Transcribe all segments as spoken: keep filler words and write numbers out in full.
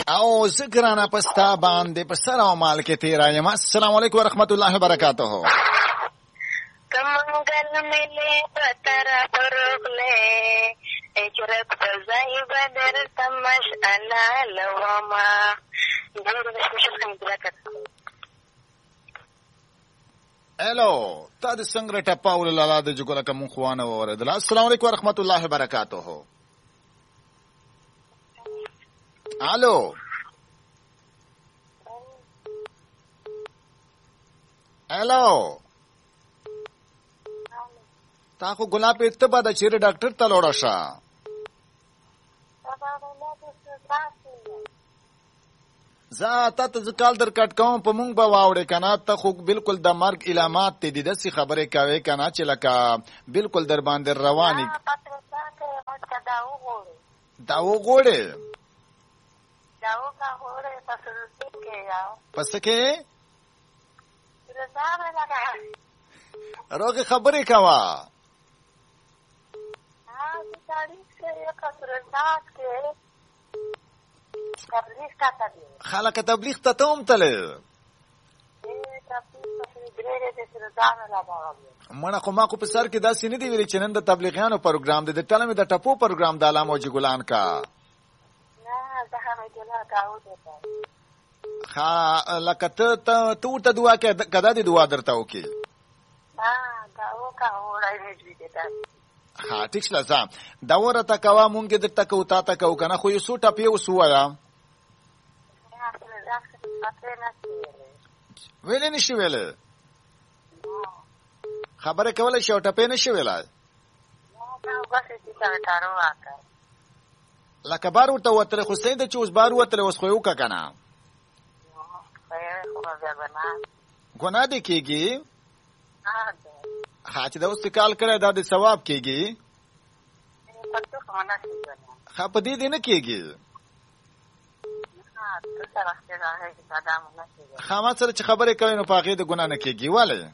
او ذکرانه پستا باندې په سر او مال کې تیرا یم. السلام علیکم ورحمت الله وبرکاتہ. کمنګل ملي پتر پرغله اجرب زای بدر تمش انا لوما دغه سپیشل کنټراکټ. الو تا د څنګه ټپاول لاله د جګوله کوم خوانه وره. السلام علیکم ورحمت الله وبرکاتہ. الو الو تا خو ګلاب ته به د چیرې ډاکټر ته لاړ شه. زه تا ته ځکال در کټ کوم په مونږ به واوړې کنه. ته خو بالکل د مرګ علامات ته دي داسې خبرې کوي کنه چې لکه بالکل در باندې رواني دا وګوړې دا وګوړې پسې کې پسې کې روغه خبرې کوا. خلک تبلیغ ته توم تله مړه خو ما خو په سر کې داسې نه دی ویلي چې نن د تبلیغیانو پروګرام دی. د ټاله مې د ټپو پروګرام د علامه حاجي ګلان کا ها لکه ته ته ته ورته دعا کې کدا دي دعا درته وکي. ها ټیک شل ځم دا ورته کوا مونږ د تکو تا تکو کنه خو یو سوټه پیو سوایا ویلې نشي ویلې خبره کوله شو ټپې نشي ویلای لکه بار ورته وتر خو سید چې اوس بار وتر اوس خو یو کا کنه ګناه دي کېږي. ها چې دا اوس کال کړه دا د ثواب کېږي. ها په دې دې نه کېږي. ها ما سره چې خبرې کوي نو په هغې د ګناه نه کېږي. ولې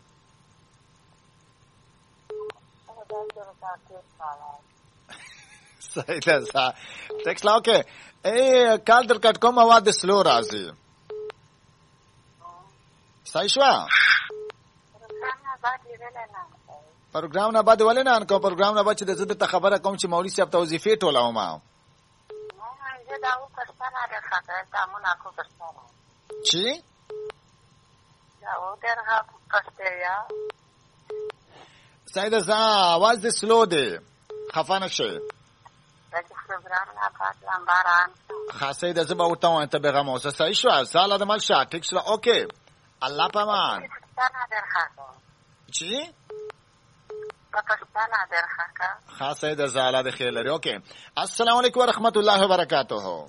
صحیح ده صح ټیکس لا اوکې ای کال در کټ کوم आवाज سلو راځي. صحیح شو پروګرام نه بعد ولې نه انکو پروګرام نه بعد چې د زړه ته خبره کوم چې مولوی صاحب ته وظیفه ټولاو ما چی سیده زا आवाज دې سلو دی خفه نشئ. خاصه د زبا ورته وانه ته پیغام اوسه. صحیح شو ساله د مال شات ټیک شو اوکې الله پامان چی پاکستان درخه خاصه د زاله د خیر لري. اوکې السلام علیکم ورحمت الله وبرکاتہ.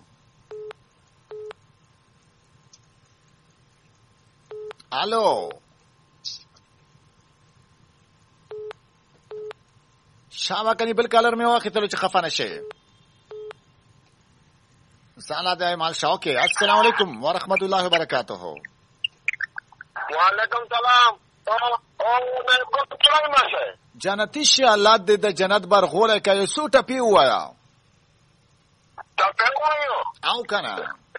الو شابه کني بل کالر مې واخې ته چې خفه نشي. سالا د مال شوکه السلام علیکم ورحمت الله وبرکاتہ. وعلیکم سلام. او مې کوم څنګه ماشه جنتی شي الله دې د جنت بر غوړه کوي سوټه پی وایا تا په وایو او کنه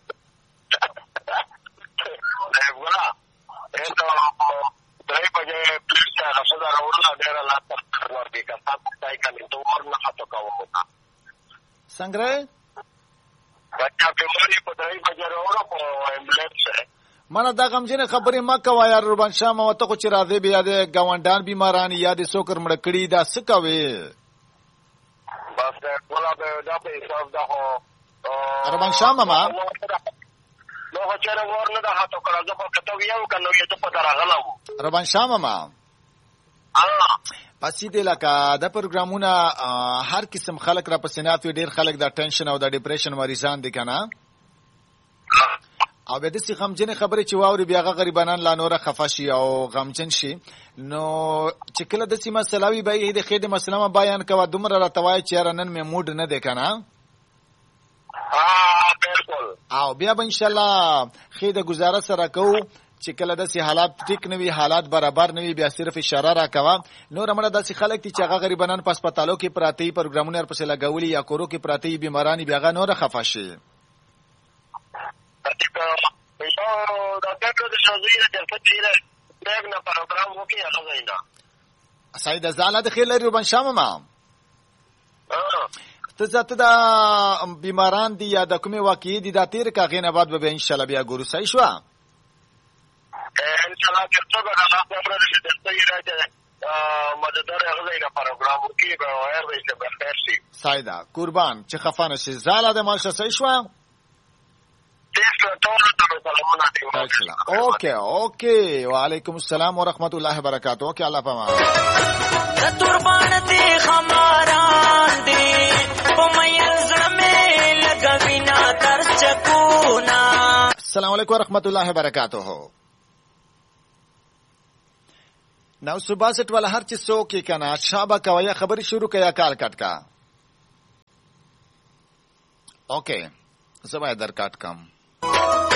دغه esto trae pa je plista la soda rola de la ورته کا پاتای کله تو ورنه خطو کوو څنګه بچا په مری په دای بجره اورو په امبلنس مانا دا غمجن خبرې مکه وا یار ربان شاه مو ته خو چې راځي بیا د گاونډان بیماران یا د سوکر مړ کړي دا څه کوي بس ولا به دا په حساب دا هو ربان شاه ماما نو چېرې ورنه دا هاتو کړه زه په کتو یو کنه یو په دراغلم ربان شاه ماما الله پسې د لکه د پروګرامونه هر قسم خلک را پسینات ډیر خلک د ټینشن او د ډیپریشن مریضان دي کنه او به د سي غمجن خبره چې واوري بیا غریبانان لا نور خفاشي او غمجن شي نو چې کله د سي مسلوي به د خېد مسلمه بیان کوي دومره راتوای چې رنن می موډ نه دی کنه ها بالکل او بیا به ان شاء الله خېد گزاره سره کو چې کله د سي حالات ټیک نوي حالات برابر نوي بیا صرف اشاره را کوا نور امره د سي خلک چې هغه غریبانان په هسپتالو کې پراتی پروګرامونه پر څه لګولي یا کورو کې پراتی بیمارانی بیا غ نور خفاشي زوی د فتیره دغه پروګرام وکي هغه زینا سید زاله د خیر لري وبن شامه ما ته ذات دا بیماران دي یا د کومه واقعي دي دا تیر کا غینه بعد به ان شاء الله بیا ګورو صحیح شو ان شاء الله چې څنګه راځي خبره شي د تیرې مددار هغه زینا پروګرام وکي به اور به څه بهتر شي سایدا قربان چې خفانه شي زاله د مال صحیح شو اوکے اوکے وعلیکم السلام ورحمۃ اللہ وبرکاتہ اوکے اللہ پاما قربان دی خماران دی پمیل زمے لگوینا تر چکونا. السلام علیکم ورحمۃ اللہ وبرکاتہ. نو صبح سٹ والا ہر چیز سو کی کنا شابه کا یا خبر شروع کیا کال کٹ کا اوکے زبا در کٹ کم